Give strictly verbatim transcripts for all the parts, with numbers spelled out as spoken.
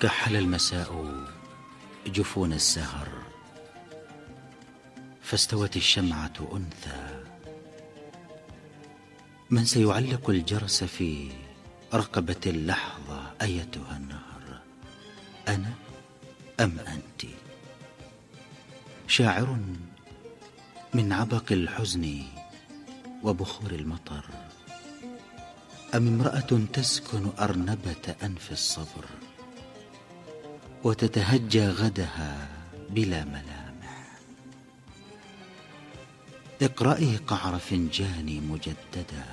كحل المساء جفون السهر، فاستوت الشمعة أنثى. من سيعلق الجرس في رقبة اللحظة أيتها النهر؟ أنا أم أنت؟ شاعر من عبق الحزن وبخور المطر، أم امرأة تسكن أرنبة أنف الصبر وتتهجى غدها بلا ملامح؟ اقرأي قعر فنجاني مجددا.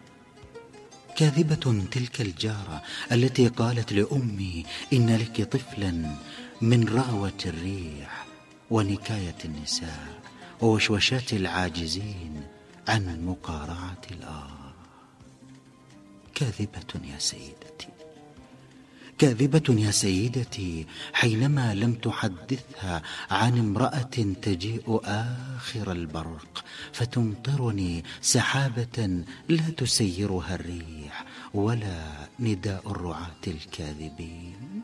كاذبة تلك الجارة التي قالت لأمي إن لك طفلا من رغوة الريح ونكاية النساء ووشوشات العاجزين عن مقارعة الآه. كاذبة يا سيدتي، كاذبة يا سيدتي، حينما لم تحدثها عن امرأة تجيء آخر البرق فتمطرني سحابة لا تسيرها الريح ولا نداء الرعاة الكاذبين.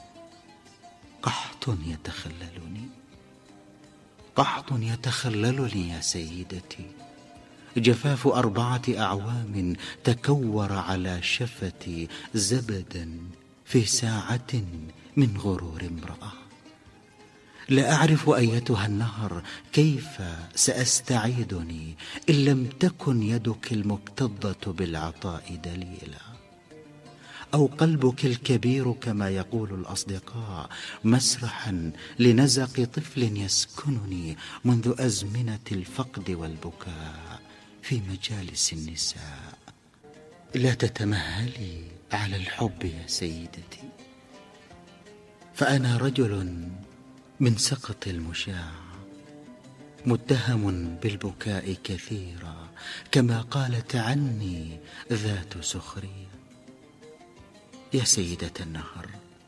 قحط يتخللني، قحط يتخللني يا سيدتي، جفاف أربعة أعوام تكور على شفتي زبدا في ساعة من غرور امرأة. لا أعرف أيتها النهر كيف سأستعيدني إن لم تكن يدك المكتظة بالعطاء دليلا، أو قلبك الكبير كما يقول الأصدقاء مسرحا لنزق طفل يسكنني منذ أزمنة الفقد والبكاء في مجالس النساء. لا تتمهلي على الحب يا سيدتي، فأنا رجل من سقط المشاع، متهم بالبكاء كثيرا كما قالت عني ذات سخرية. يا سيدة النهر،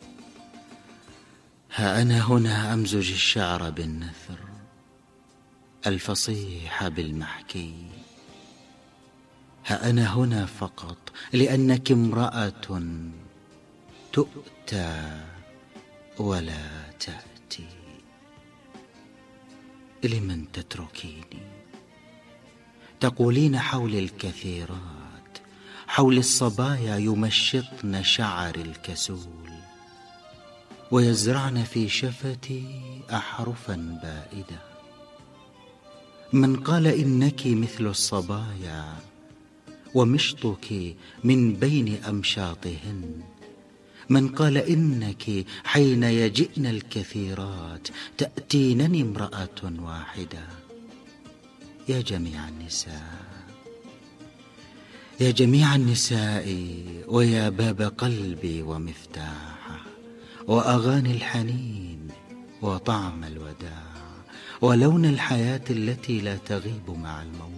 ها أنا هنا أمزج الشعر بالنثر، الفصيح بالمحكي. ها أنا هنا فقط لأنك امرأة تؤتى ولا تأتي. لمن تتركيني؟ تقولين حولي الكثيرات، حول الصبايا يمشطن شعر الكسول ويزرعن في شفتي أحرفا بائدة. من قال إنك مثل الصبايا ومشطك من بين أمشاطهن؟ من قال إنك حين يجئن الكثيرات تأتينني امرأة واحدة؟ يا جميع النساء، يا جميع النساء، ويا باب قلبي ومفتاحه، وأغاني الحنين وطعم الوداع، ولون الحياة التي لا تغيب مع الموت.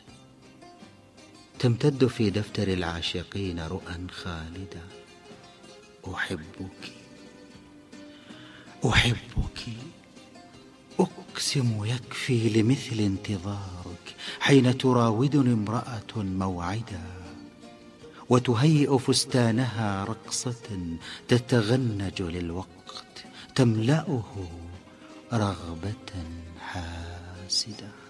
تمتد في دفتر العاشقين رؤى خالدة. أحبك، أحبك، أقسم يكفي لمثل انتظارك حين تراودني امرأة موعدا وتهيئ فستانها رقصة تتغنج للوقت تملأه رغبة حاسدة.